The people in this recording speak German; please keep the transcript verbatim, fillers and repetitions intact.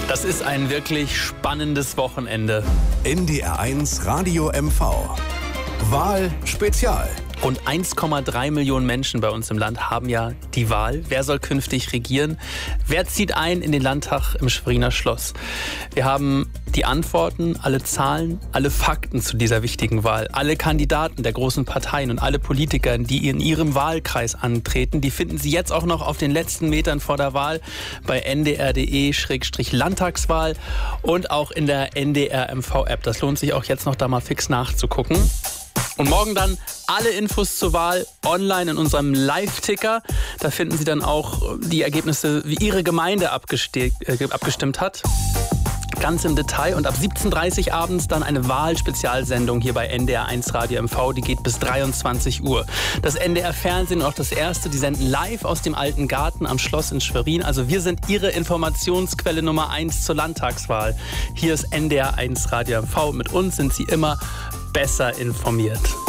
Das ist ein wirklich spannendes Wochenende. N D R eins Radio M V. Wahl Spezial. Rund eins Komma drei Millionen Menschen bei uns im Land haben ja die Wahl. Wer soll künftig regieren? Wer zieht ein in den Landtag im Schweriner Schloss? Wir haben die Antworten, alle Zahlen, alle Fakten zu dieser wichtigen Wahl. Alle Kandidaten der großen Parteien und alle Politiker, die in ihrem Wahlkreis antreten, die finden Sie jetzt auch noch auf den letzten Metern vor der Wahl bei n d r punkt d e Schrägstrich Landtagswahl und auch in der N D R M V-App. Das lohnt sich auch jetzt noch da mal fix nachzugucken. Und morgen dann alle Infos zur Wahl online in unserem Live-Ticker. Da finden Sie dann auch die Ergebnisse, wie Ihre Gemeinde abgeste- äh, abgestimmt hat. Ganz im Detail. Und ab siebzehn Uhr dreißig abends dann eine Wahlspezialsendung hier bei N D R eins Radio M V. Die geht bis dreiundzwanzig Uhr. Das N D R-Fernsehen und auch das Erste, die senden live aus dem Alten Garten am Schloss in Schwerin. Also wir sind Ihre Informationsquelle Nummer eins zur Landtagswahl. Hier ist N D R eins Radio M V. Mit uns sind Sie immer besser informiert.